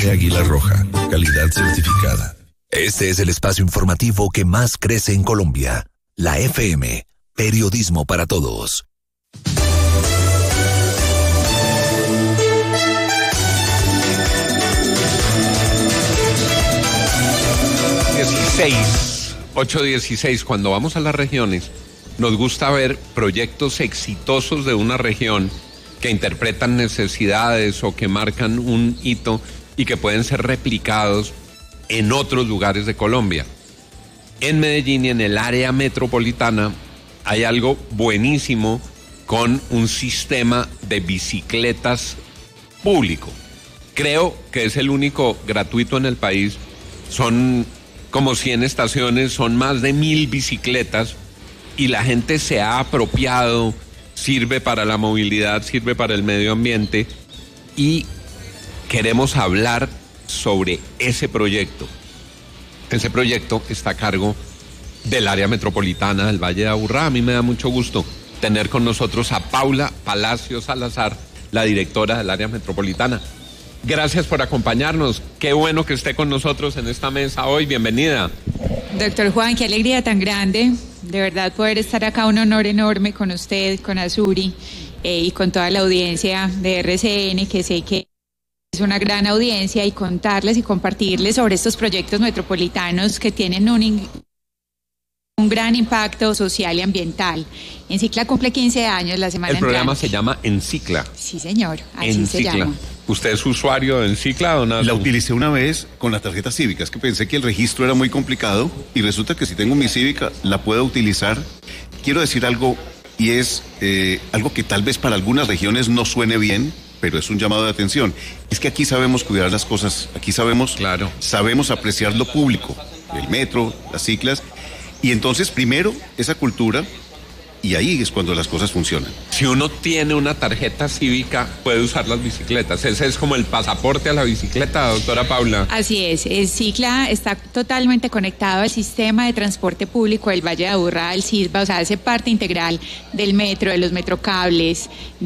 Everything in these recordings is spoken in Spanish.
de Águila Roja, calidad certificada. Este es el espacio informativo que más crece en Colombia. La FM, periodismo para todos. 8:16. Cuando vamos a las regiones, nos gusta ver proyectos exitosos de una región que interpretan necesidades o que marcan un hito y que pueden ser replicados en otros lugares de Colombia. En Medellín y en el área metropolitana hay algo buenísimo con un sistema de bicicletas público. Creo que es el único gratuito en el país. Son como 100 estaciones, son más de 1000 bicicletas y la gente se ha apropiado, sirve para la movilidad, sirve para el medio ambiente y queremos hablar sobre ese proyecto. Ese proyecto está a cargo del área metropolitana del Valle de Aburrá. A mí me da mucho gusto tener con nosotros a Paula Palacios Salazar, la directora del área metropolitana. Gracias por acompañarnos. Qué bueno que esté con nosotros en esta mesa hoy. Bienvenida. Doctor Juan, qué alegría tan grande. De verdad poder estar acá, un honor enorme con usted, con Azuri y con toda la audiencia de RCN, que sé que es una gran audiencia, y contarles y compartirles sobre estos proyectos metropolitanos que tienen un gran impacto social y ambiental. Encicla cumple 15 años la semana entrante. El programa se llama Encicla. Sí, señor, así Encicla. se llama. ¿Usted es usuario de Encicla, don Azul? La utilicé una vez con la tarjeta cívica. Es que pensé que el registro era muy complicado y resulta que si tengo mi cívica la puedo utilizar. Quiero decir algo, y es algo que tal vez para algunas regiones no suene bien, pero es un llamado de atención. Es que aquí sabemos cuidar las cosas, aquí sabemos apreciar lo público, el metro, las ciclas, y entonces primero esa cultura, y ahí es cuando las cosas funcionan. Si uno tiene una tarjeta cívica, puede usar las bicicletas. Ese es como el pasaporte a la bicicleta, doctora Paula. Así es. Encicla está totalmente conectado al sistema de transporte público del Valle de Aburrá, el SISBA, o sea, hace parte integral del metro, de los metrocables,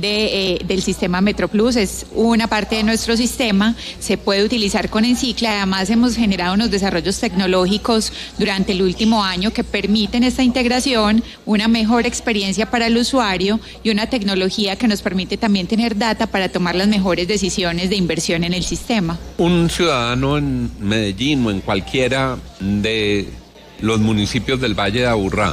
del sistema MetroPlus. Es una parte de nuestro sistema, se puede utilizar con Encicla. Además, hemos generado unos desarrollos tecnológicos durante el último año que permiten esta integración, una mejor experiencia para el usuario y una tecnología que nos permite también tener data para tomar las mejores decisiones de inversión en el sistema. Un ciudadano en Medellín o en cualquiera de los municipios del Valle de Aburrá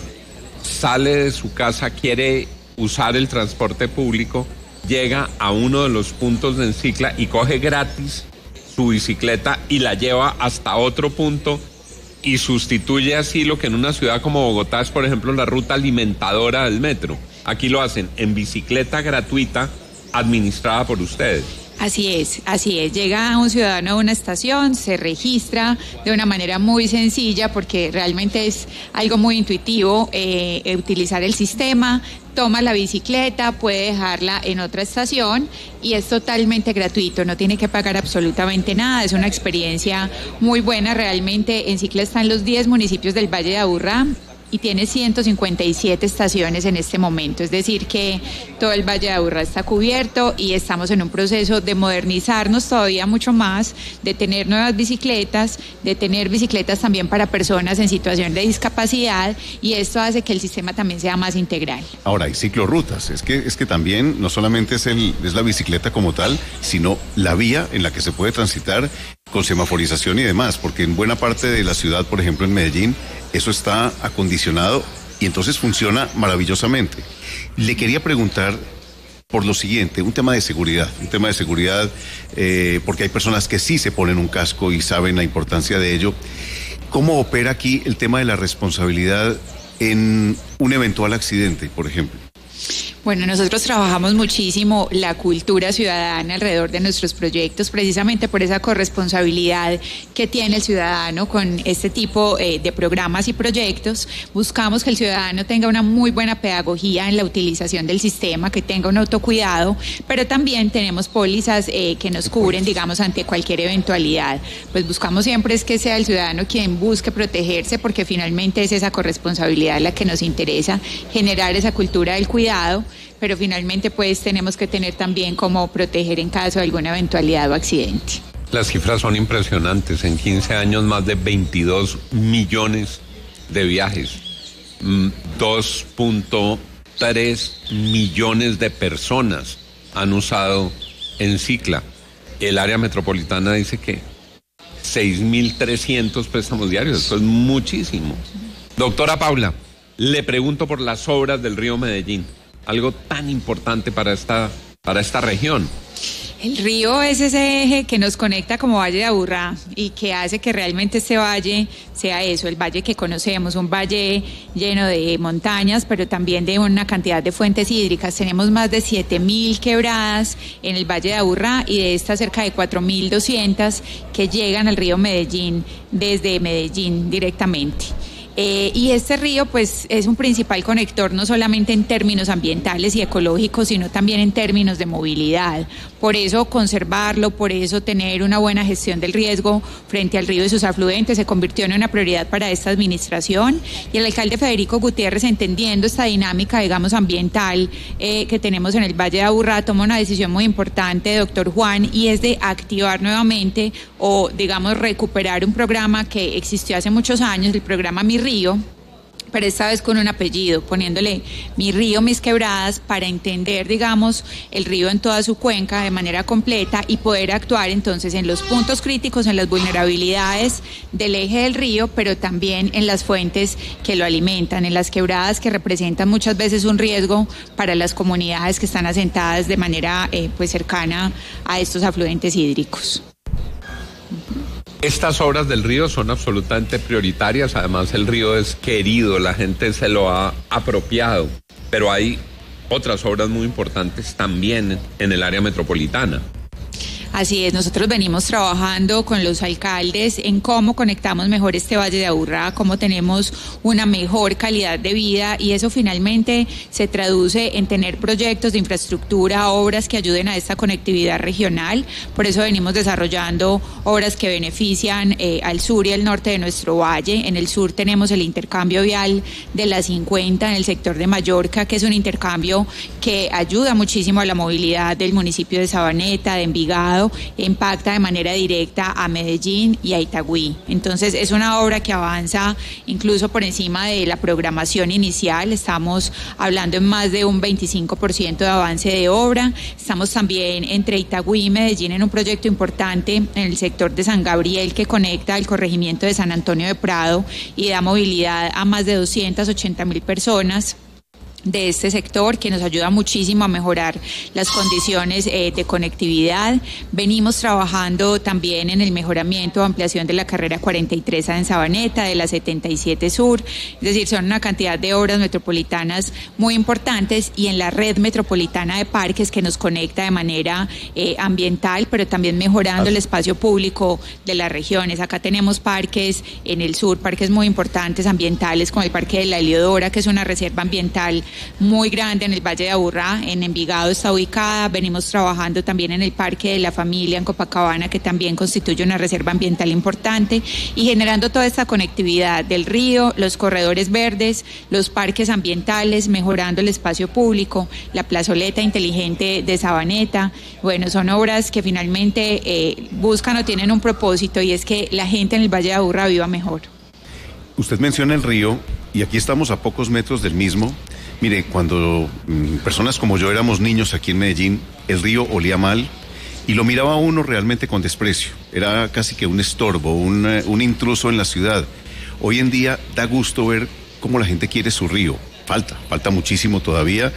sale de su casa, quiere usar el transporte público, llega a uno de los puntos de Encicla y coge gratis su bicicleta y la lleva hasta otro punto y sustituye así lo que en una ciudad como Bogotá es, por ejemplo, la ruta alimentadora del metro. Aquí lo hacen en bicicleta gratuita administrada por ustedes. Así es. Llega un ciudadano a una estación, se registra de una manera muy sencilla porque realmente es algo muy intuitivo utilizar el sistema, toma la bicicleta, puede dejarla en otra estación y es totalmente gratuito, no tiene que pagar absolutamente nada, es una experiencia muy buena. Realmente Encicla está en los 10 municipios del Valle de Aburrá y tiene 157 estaciones en este momento, es decir que todo el Valle de Aburrá está cubierto y estamos en un proceso de modernizarnos todavía mucho más, de tener nuevas bicicletas, de tener bicicletas también para personas en situación de discapacidad, y esto hace que el sistema también sea más integral. Ahora hay ciclorrutas, es que también no solamente es la bicicleta como tal, sino la vía en la que se puede transitar con semaforización y demás, porque en buena parte de la ciudad, por ejemplo en Medellín, eso está acondicionado y entonces funciona maravillosamente. Le quería preguntar por lo siguiente, un tema de seguridad, porque hay personas que sí se ponen un casco y saben la importancia de ello. ¿Cómo opera aquí el tema de la responsabilidad en un eventual accidente, por ejemplo? Bueno, nosotros trabajamos muchísimo la cultura ciudadana alrededor de nuestros proyectos, precisamente por esa corresponsabilidad que tiene el ciudadano con este tipo de programas y proyectos. Buscamos que el ciudadano tenga una muy buena pedagogía en la utilización del sistema, que tenga un autocuidado, pero también tenemos pólizas que nos cubren, digamos, ante cualquier eventualidad. Pues buscamos siempre es que sea el ciudadano quien busque protegerse, porque finalmente es esa corresponsabilidad la que nos interesa, generar esa cultura del cuidado, pero finalmente pues tenemos que tener también cómo proteger en caso de alguna eventualidad o accidente. Las cifras son impresionantes. En 15 años, más de 22 millones de viajes. 2.3 millones de personas han usado Encicla. El área metropolitana dice que 6.300 préstamos diarios. Eso es muchísimo. Doctora Paula, le pregunto por las obras del río Medellín. Algo tan importante para esta región. El río es ese eje que nos conecta como Valle de Aburrá y que hace que realmente este valle sea eso, el valle que conocemos, un valle lleno de montañas, pero también de una cantidad de fuentes hídricas. Tenemos más de 7.000 quebradas en el Valle de Aburrá y de estas cerca de 4.200 que llegan al río Medellín desde Medellín directamente. Y este río pues es un principal conector no solamente en términos ambientales y ecológicos, sino también en términos de movilidad. Por eso conservarlo, por eso tener una buena gestión del riesgo frente al río y sus afluentes se convirtió en una prioridad para esta administración, y el alcalde Federico Gutiérrez, entendiendo esta dinámica, digamos, ambiental que tenemos en el Valle de Aburrá, toma una decisión muy importante, doctor Juan, y es de activar nuevamente o, digamos, recuperar un programa que existió hace muchos años, el programa Mi Río, pero esta vez con un apellido, poniéndole Mi Río, Mis Quebradas, para entender, digamos, el río en toda su cuenca de manera completa y poder actuar entonces en los puntos críticos, en las vulnerabilidades del eje del río, pero también en las fuentes que lo alimentan, en las quebradas que representan muchas veces un riesgo para las comunidades que están asentadas de manera pues cercana a estos afluentes hídricos. Estas obras del río son absolutamente prioritarias, además el río es querido, la gente se lo ha apropiado, pero hay otras obras muy importantes también en el área metropolitana. Así es, nosotros venimos trabajando con los alcaldes en cómo conectamos mejor este Valle de Aburrá, cómo tenemos una mejor calidad de vida, y eso finalmente se traduce en tener proyectos de infraestructura, obras que ayuden a esta conectividad regional. Por eso venimos desarrollando obras que benefician al sur y al norte de nuestro valle. En el sur tenemos el intercambio vial de la 50 en el sector de Mallorca, que es un intercambio que ayuda muchísimo a la movilidad del municipio de Sabaneta, de Envigado, impacta de manera directa a Medellín y a Itagüí. Entonces es una obra que avanza incluso por encima de la programación inicial. Estamos hablando en más de un 25% de avance de obra. Estamos también entre Itagüí y Medellín en un proyecto importante en el sector de San Gabriel que conecta el corregimiento de San Antonio de Prado y da movilidad a más de 280.000 personas de este sector, que nos ayuda muchísimo a mejorar las condiciones de conectividad. Venimos trabajando también en el mejoramiento o ampliación de la carrera 43 en Sabaneta, de la 77 Sur, es decir, son una cantidad de obras metropolitanas muy importantes, y en la red metropolitana de parques que nos conecta de manera ambiental, pero también mejorando el espacio público de las regiones. Acá tenemos parques en el sur, parques muy importantes ambientales, como el Parque de la Heliodora, que es una reserva ambiental muy grande en el Valle de Aburrá. En Envigado está ubicada. Venimos trabajando también en el Parque de la Familia en Copacabana, que también constituye una reserva ambiental importante, y generando toda esta conectividad del río, los corredores verdes, los parques ambientales, mejorando el espacio público, la plazoleta inteligente de Sabaneta. Bueno, son obras que finalmente buscan o tienen un propósito, y es que la gente en el Valle de Aburrá viva mejor. Usted menciona el río, y aquí estamos a pocos metros del mismo. Mire, cuando personas como yo éramos niños aquí en Medellín, el río olía mal y lo miraba uno realmente con desprecio. Era casi que un estorbo, un intruso en la ciudad. Hoy en día da gusto ver cómo la gente quiere su río. Falta muchísimo todavía,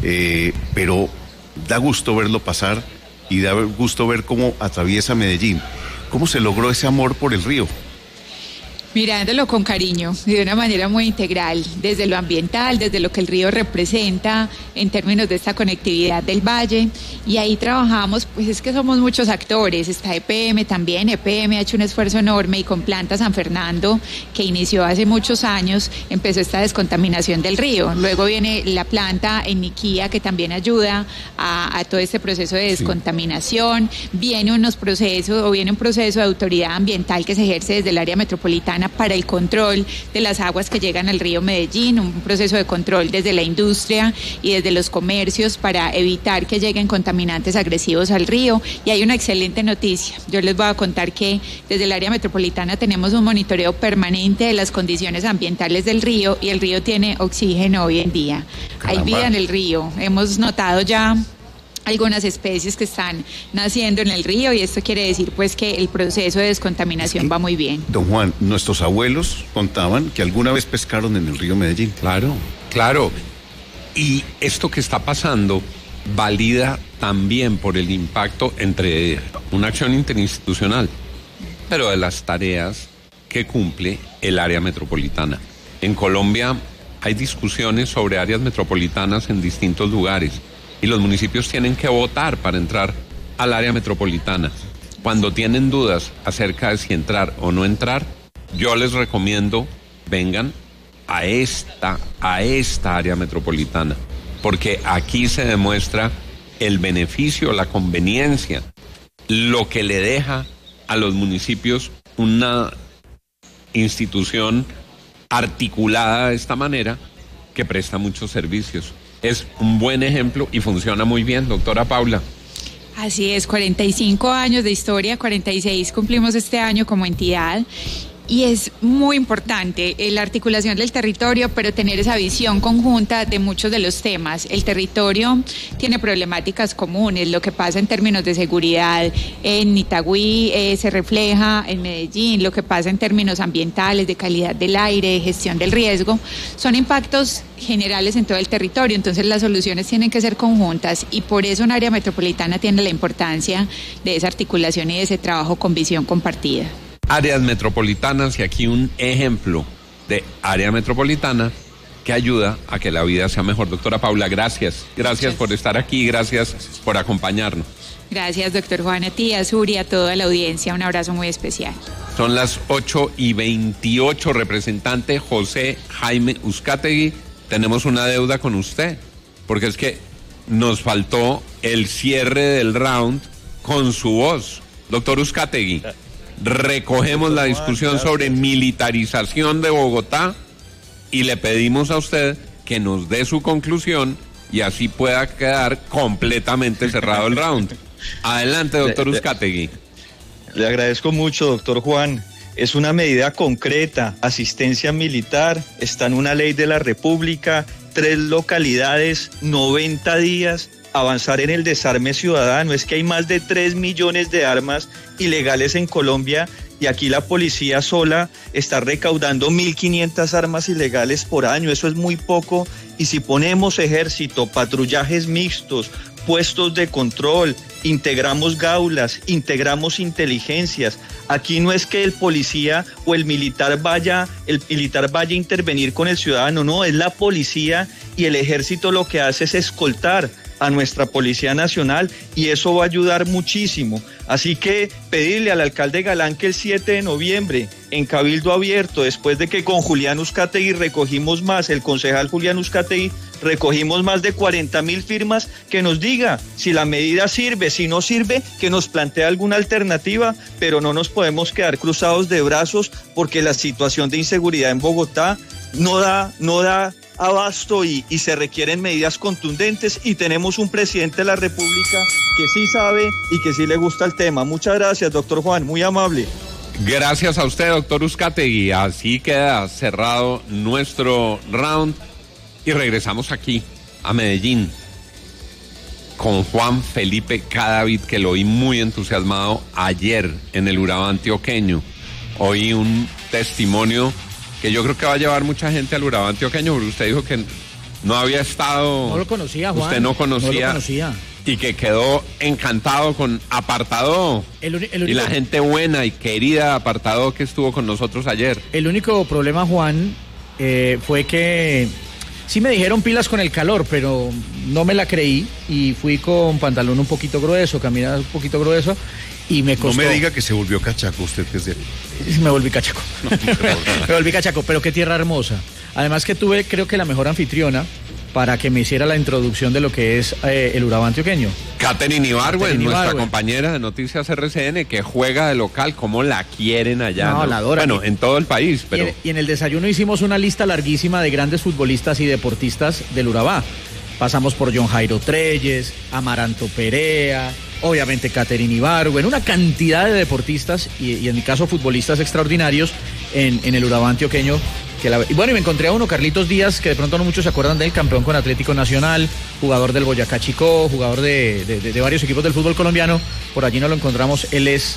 pero da gusto verlo pasar y da gusto ver cómo atraviesa Medellín. ¿Cómo se logró ese amor por el río? Mirándolo con cariño y de una manera muy integral, desde lo ambiental, desde lo que el río representa en términos de esta conectividad del valle, y ahí trabajamos, pues es que somos muchos actores. Está EPM también. EPM ha hecho un esfuerzo enorme, y con Planta San Fernando, que inició hace muchos años, empezó esta descontaminación del río. Luego viene la planta en Niquía, que también ayuda a todo este proceso de descontaminación. Viene un proceso de autoridad ambiental que se ejerce desde el área metropolitana Metropolitana para el control de las aguas que llegan al río Medellín, un proceso de control desde la industria y desde los comercios para evitar que lleguen contaminantes agresivos al río. Y hay una excelente noticia. Yo les voy a contar que desde el área metropolitana tenemos un monitoreo permanente de las condiciones ambientales del río y el río tiene oxígeno hoy en día. Caramba. Hay vida en el río. Hemos notado ya algunas especies que están naciendo en el río y esto quiere decir pues que el proceso de descontaminación va muy bien. Don Juan, nuestros abuelos contaban que alguna vez pescaron en el río Medellín. Claro. Y esto que está pasando valida también por el impacto entre una acción interinstitucional, pero de las tareas que cumple el área metropolitana. En Colombia hay discusiones sobre áreas metropolitanas en distintos lugares y los municipios tienen que votar para entrar al área metropolitana. Cuando tienen dudas acerca de si entrar o no entrar, yo les recomiendo vengan a esta área metropolitana, porque aquí se demuestra el beneficio, la conveniencia, lo que le deja a los municipios una institución articulada de esta manera que presta muchos servicios. Es un buen ejemplo y funciona muy bien, doctora Paula. Así es, 45 años de historia, 46 cumplimos este año como entidad. Y es muy importante la articulación del territorio, pero tener esa visión conjunta de muchos de los temas. El territorio tiene problemáticas comunes, lo que pasa en términos de seguridad en Itagüí se refleja en Medellín, lo que pasa en términos ambientales, de calidad del aire, de gestión del riesgo, son impactos generales en todo el territorio, entonces las soluciones tienen que ser conjuntas y por eso un área metropolitana tiene la importancia de esa articulación y de ese trabajo con visión compartida. Áreas metropolitanas y aquí un ejemplo de área metropolitana que ayuda a que la vida sea mejor. Doctora Paula, gracias por estar aquí, gracias por acompañarnos. Gracias, doctor Juan, a ti, a Suri, a toda la audiencia, un abrazo muy especial. Son las 8:28, representante José Jaime Uzcategui, tenemos una deuda con usted, porque es que nos faltó el cierre del round con su voz. Doctor Uzcategui, recogemos la discusión sobre militarización de Bogotá y le pedimos a usted que nos dé su conclusión y así pueda quedar completamente cerrado el round. Adelante, doctor Uzcategui. Le agradezco mucho, doctor Juan. Es una medida concreta, asistencia militar, está en una ley de la República, 3 localidades, 90 días, avanzar en el desarme ciudadano. Es que hay más de 3 millones de armas ilegales en Colombia y aquí la policía sola está recaudando 1.500 armas ilegales por año. Eso es muy poco y si ponemos ejército, patrullajes mixtos, puestos de control, integramos gaulas, integramos inteligencias. Aquí no es que el policía o el militar vaya a intervenir con el ciudadano, no, es la policía y el ejército lo que hace es escoltar a nuestra Policía Nacional y eso va a ayudar muchísimo. Así que pedirle al alcalde Galán que el 7 de noviembre, en Cabildo Abierto, después de que con Julián Uzcategui recogimos más, el concejal Julián Uzcategui, recogimos más de 40.000 firmas, que nos diga si la medida sirve, si no sirve, que nos plantee alguna alternativa, pero no nos podemos quedar cruzados de brazos porque la situación de inseguridad en Bogotá no da abasto y se requieren medidas contundentes y tenemos un presidente de la República que sí sabe y que sí le gusta el tema. Muchas gracias, doctor Juan, muy amable. Gracias a usted, doctor Uzcategui. Así queda cerrado nuestro round y regresamos aquí a Medellín con Juan Felipe Cadavid, que lo oí muy entusiasmado ayer en el Urabá antioqueño. Oí un testimonio que yo creo que va a llevar mucha gente al Urabá antioqueño, porque usted dijo que no había estado... No lo conocía, Juan. Usted no lo conocía. Y que quedó encantado con Apartado. El único... Y la gente buena y querida Apartado que estuvo con nosotros ayer. El único problema, Juan, fue que sí me dijeron pilas con el calor, pero no me la creí y fui con pantalón un poquito grueso, caminada un poquito grueso. Y me costó. No me diga que se volvió cachaco usted desde... Me volví cachaco. Me volví cachaco, pero qué tierra hermosa. Además que tuve, creo que la mejor anfitriona, para que me hiciera la introducción de lo que es el Urabá antioqueño. Katherine Ibargüen, nuestra compañera de Noticias RCN, que juega de local, ¿cómo la quieren allá? No, la adoran. Bueno, en todo el país, pero... Y en el desayuno hicimos una lista larguísima de grandes futbolistas y deportistas del Urabá. Pasamos por John Jairo Treyes, Amaranto Perea, obviamente Katherine Ibargüen, una cantidad de deportistas y en mi caso futbolistas extraordinarios en el Urabá antioqueño. Y bueno, y me encontré a uno, Carlitos Díaz, que de pronto no muchos se acuerdan de él, campeón con Atlético Nacional, jugador del Boyacá Chicó, jugador de varios equipos del fútbol colombiano. Por allí no lo encontramos, él es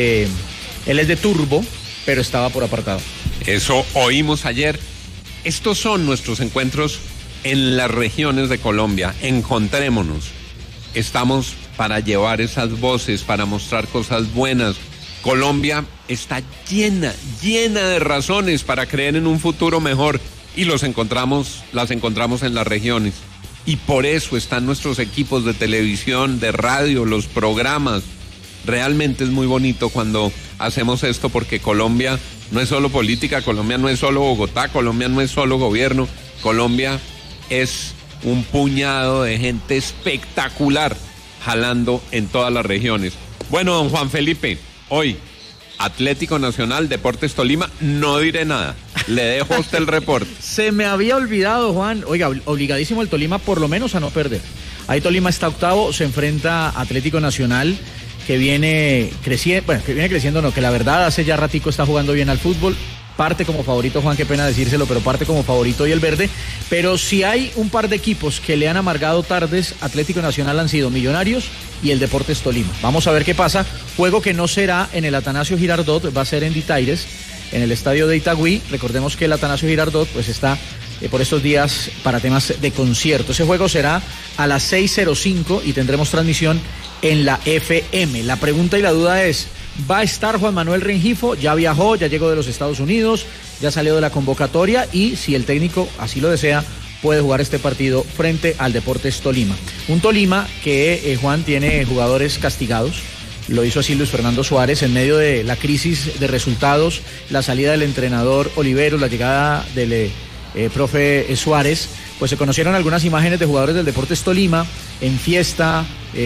de Turbo, pero estaba por apartado. Eso oímos ayer. Estos son nuestros encuentros en las regiones de Colombia. Encontrémonos. Estamos para llevar esas voces, para mostrar cosas buenas. Colombia está llena de razones para creer en un futuro mejor y las encontramos en las regiones. Y por eso están nuestros equipos de televisión, de radio, los programas. Realmente es muy bonito cuando hacemos esto porque Colombia no es solo política, Colombia no es solo Bogotá, Colombia no es solo gobierno, Colombia es un puñado de gente espectacular jalando en todas las regiones. Bueno, don Juan Felipe, hoy, Atlético Nacional, Deportes Tolima, no diré nada. Le dejo a usted el reporte. Se me había olvidado, Juan. Oiga, obligadísimo el Tolima, por lo menos a no perder. Ahí Tolima está octavo, se enfrenta a Atlético Nacional, que viene creciendo, que la verdad hace ya ratico está jugando bien al fútbol. Parte como favorito, Juan, qué pena decírselo, pero parte como favorito y el verde. Pero si hay un par de equipos que le han amargado tardes, Atlético Nacional han sido Millonarios y el Deportes Tolima. Vamos a ver qué pasa. Juego que no será en el Atanasio Girardot, va a ser en Ditaires, en el estadio de Itagüí. Recordemos que el Atanasio Girardot pues está por estos días para temas de concierto. Ese juego será a las 6:05 y tendremos transmisión en la FM. La pregunta y la duda es: ¿va a estar Juan Manuel Rengifo? Ya viajó, ya llegó de los Estados Unidos, ya salió de la convocatoria y si el técnico así lo desea, puede jugar este partido frente al Deportes Tolima. Un Tolima que, Juan, tiene jugadores castigados. Lo hizo así Luis Fernando Suárez en medio de la crisis de resultados, la salida del entrenador Oliveros, la llegada del profe Suárez. Pues se conocieron algunas imágenes de jugadores del Deportes Tolima en fiesta,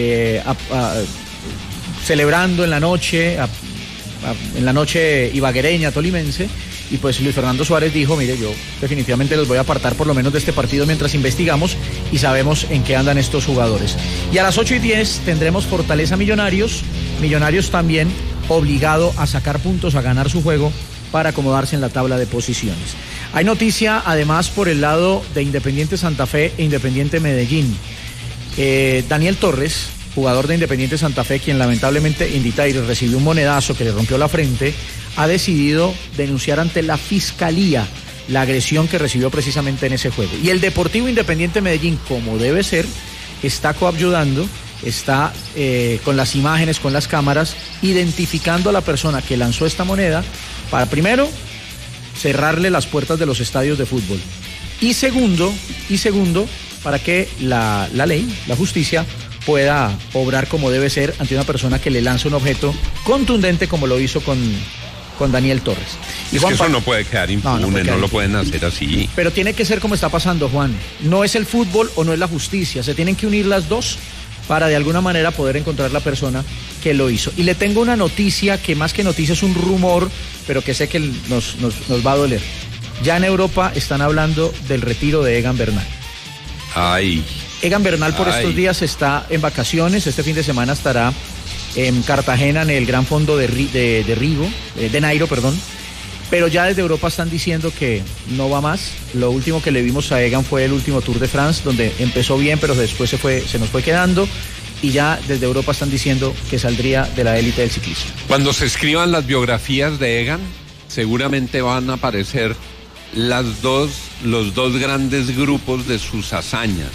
celebrando en la noche ibaguereña tolimense, y pues Luis Fernando Suárez dijo: mire, yo definitivamente los voy a apartar por lo menos de este partido mientras investigamos y sabemos en qué andan estos jugadores. Y a las 8:10 tendremos Fortaleza Millonarios también obligado a sacar puntos, a ganar su juego para acomodarse en la tabla de posiciones. Hay noticia además por el lado de Independiente Santa Fe e Independiente Medellín. Daniel Torres, jugador de Independiente Santa Fe, quien lamentablemente en Ditaires recibió un monedazo que le rompió la frente, ha decidido denunciar ante la Fiscalía la agresión que recibió precisamente en ese juego. Y el Deportivo Independiente Medellín, como debe ser, está coayudando, está con las imágenes, con las cámaras, identificando a la persona que lanzó esta moneda para, primero, cerrarle las puertas de los estadios de fútbol. Y segundo, para que la ley, la justicia, pueda obrar como debe ser ante una persona que le lanza un objeto contundente como lo hizo con Daniel Torres. Y Juan, eso no puede quedar impune, no lo pueden hacer así. Pero tiene que ser como está pasando, Juan. No es el fútbol o no es la justicia, se tienen que unir las dos para de alguna manera poder encontrar la persona que lo hizo. Y le tengo una noticia que más que noticia es un rumor, pero que sé que nos va a doler. Ya en Europa están hablando del retiro de Egan Bernal. Ay. Egan Bernal por estos días está en vacaciones, este fin de semana estará en Cartagena en el Gran Fondo de Nairo, pero ya desde Europa están diciendo que no va más. Lo último que le vimos a Egan fue el último Tour de France, donde empezó bien, pero después se nos fue quedando, y ya desde Europa están diciendo que saldría de la élite del ciclismo. Cuando se escriban las biografías de Egan, seguramente van a aparecer los dos grandes grupos de sus hazañas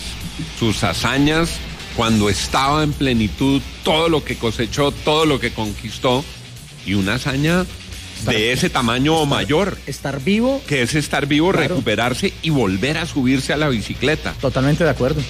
cuando estaba en plenitud, todo lo que cosechó, todo lo que conquistó, y una hazaña de ese tamaño o mayor. Estar vivo. Que es estar vivo, claro. Recuperarse y volver a subirse a la bicicleta. Totalmente de acuerdo.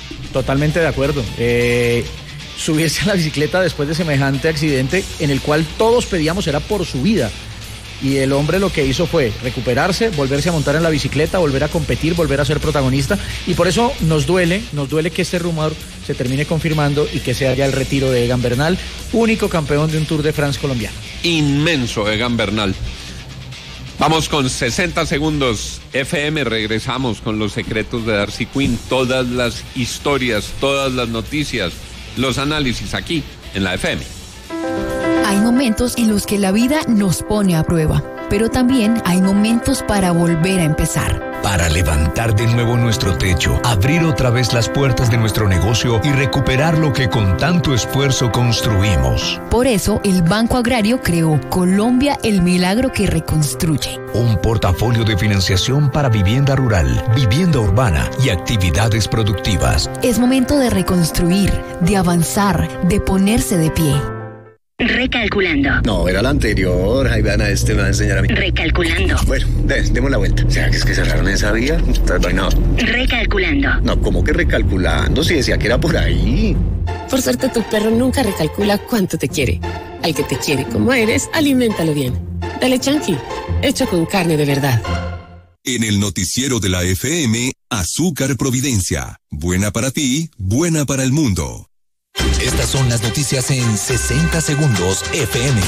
Subirse a la bicicleta después de semejante accidente en el cual todos pedíamos era por su vida. Y el hombre lo que hizo fue recuperarse, volverse a montar en la bicicleta, volver a competir, volver a ser protagonista. Y por eso nos duele que este rumor se termine confirmando y que sea ya el retiro de Egan Bernal, único campeón de un Tour de France colombiano. Inmenso Egan Bernal. Vamos con 60 segundos. FM, regresamos con los secretos de Darcy Quinn. Todas las historias, todas las noticias, los análisis aquí en la FM. Hay momentos en los que la vida nos pone a prueba, pero también hay momentos para volver a empezar. Para levantar de nuevo nuestro techo, abrir otra vez las puertas de nuestro negocio y recuperar lo que con tanto esfuerzo construimos. Por eso, el Banco Agrario creó Colombia, el milagro que reconstruye. Un portafolio de financiación para vivienda rural, vivienda urbana y actividades productivas. Es momento de reconstruir, de avanzar, de ponerse de pie. Recalculando. No, era la anterior. Ahí vean, me va a enseñar a mí. Recalculando. Bueno, demos la vuelta. ¿Será que es que cerraron esa vía? No. Recalculando. No, ¿cómo que recalculando? Si decía que era por ahí. Por suerte, tu perro nunca recalcula cuánto te quiere. Al que te quiere como eres, aliméntalo bien. Dale Chunky, hecho con carne de verdad. En el noticiero de la FM, Azúcar Providencia. Buena para ti, buena para el mundo. Estas son las noticias en 60 segundos FM.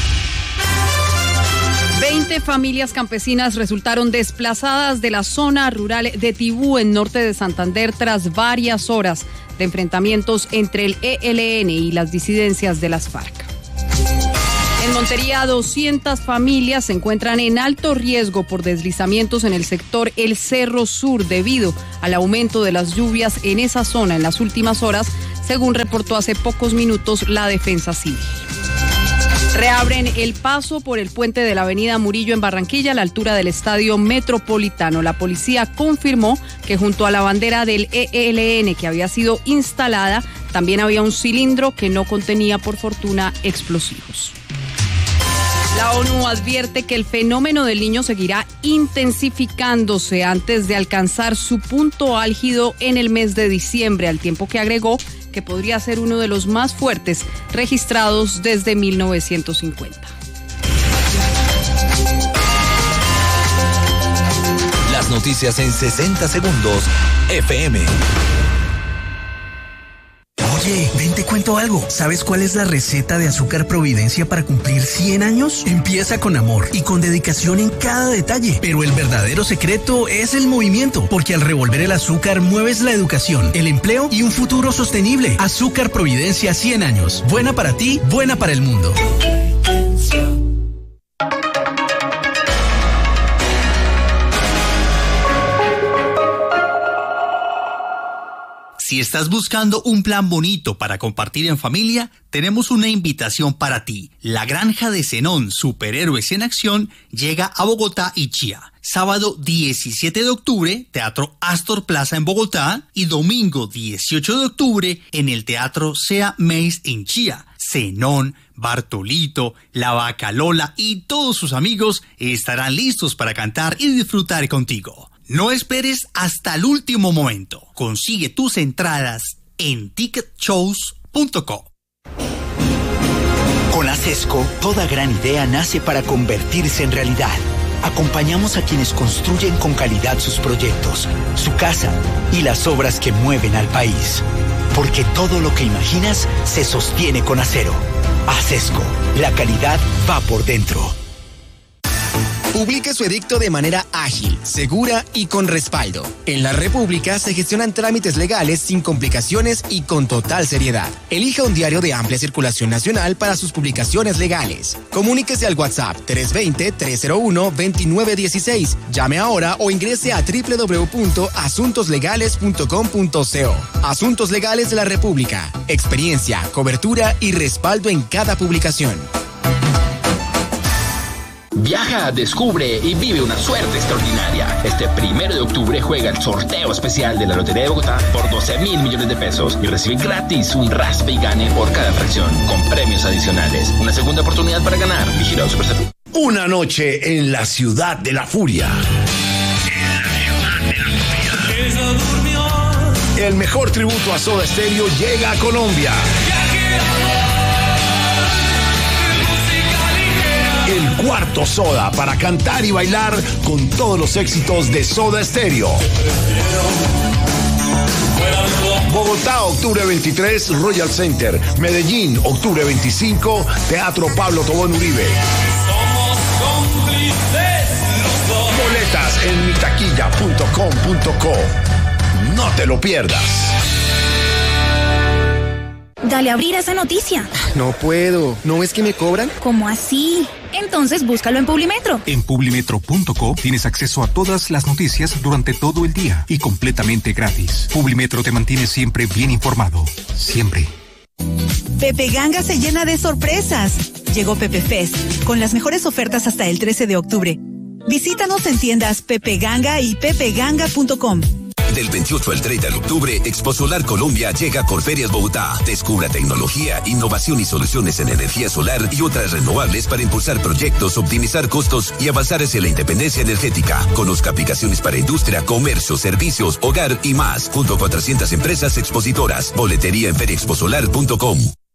20 familias campesinas resultaron desplazadas de la zona rural de Tibú, en norte de Santander, tras varias horas de enfrentamientos entre el ELN y las disidencias de las FARC. En Montería, 200 familias se encuentran en alto riesgo por deslizamientos en el sector El Cerro Sur debido al aumento de las lluvias en esa zona en las últimas horas, según reportó hace pocos minutos la Defensa Civil. Reabren el paso por el puente de la avenida Murillo en Barranquilla a la altura del Estadio Metropolitano. La policía confirmó que junto a la bandera del ELN que había sido instalada, también había un cilindro que no contenía, por fortuna, explosivos. La ONU advierte que el fenómeno del Niño seguirá intensificándose antes de alcanzar su punto álgido en el mes de diciembre, al tiempo que agregó que podría ser uno de los más fuertes registrados desde 1950. Las noticias en 60 segundos, FM. Oye, ven, te cuento algo. ¿Sabes cuál es la receta de Azúcar Providencia para cumplir 100 años? Empieza con amor y con dedicación en cada detalle. Pero el verdadero secreto es el movimiento, porque al revolver el azúcar mueves la educación, el empleo y un futuro sostenible. Azúcar Providencia 100 años. Buena para ti, buena para el mundo. Si estás buscando un plan bonito para compartir en familia, tenemos una invitación para ti. La Granja de Zenón, Superhéroes en Acción, llega a Bogotá y Chía. Sábado 17 de octubre, Teatro Astor Plaza en Bogotá, y domingo 18 de octubre en el Teatro Sea Meis en Chía. Zenón, Bartolito, La Vaca Lola y todos sus amigos estarán listos para cantar y disfrutar contigo. No esperes hasta el último momento. Consigue tus entradas en ticketshows.com. Con Acesco, toda gran idea nace para convertirse en realidad. Acompañamos a quienes construyen con calidad sus proyectos, su casa y las obras que mueven al país. Porque todo lo que imaginas se sostiene con acero. Acesco, la calidad va por dentro. Publique su edicto de manera ágil, segura y con respaldo. En la República se gestionan trámites legales sin complicaciones y con total seriedad. Elija un diario de amplia circulación nacional para sus publicaciones legales. Comuníquese al WhatsApp 320-301-2916. Llame ahora o ingrese a www.asuntoslegales.com.co. Asuntos Legales de la República. Experiencia, cobertura y respaldo en cada publicación. Viaja, descubre y vive una suerte extraordinaria. Este 1 de octubre juega el sorteo especial de la Lotería de Bogotá por 12.000 millones de pesos y recibe gratis un raspe y gane por cada fracción, con premios adicionales. Una segunda oportunidad para ganar. Vigilado Superservicio. Una noche en la ciudad de la furia. El mejor tributo a Soda Stereo llega a Colombia. El cuarto Soda para cantar y bailar con todos los éxitos de Soda Stereo. Bogotá, octubre 23, Royal Center. Medellín, octubre 25, Teatro Pablo Tobón Uribe. Boletas en mitaquilla.com.co. No te lo pierdas. Dale a abrir esa noticia. No puedo. ¿No ves que me cobran? ¿Cómo así? Entonces búscalo en Publimetro. En publimetro.co tienes acceso a todas las noticias durante todo el día y completamente gratis. Publimetro te mantiene siempre bien informado. Siempre. Pepe Ganga se llena de sorpresas. Llegó Pepe Fest con las mejores ofertas hasta el 13 de octubre. Visítanos en tiendas Pepe Ganga y pepeganga.com. Del 28 al 30 de octubre, Expo Solar Colombia llega a Corferias Bogotá. Descubra tecnología, innovación y soluciones en energía solar y otras renovables para impulsar proyectos, optimizar costos y avanzar hacia la independencia energética. Conozca aplicaciones para industria, comercio, servicios, hogar y más, junto a 400 empresas expositoras. Boletería en feriaexposolar.com.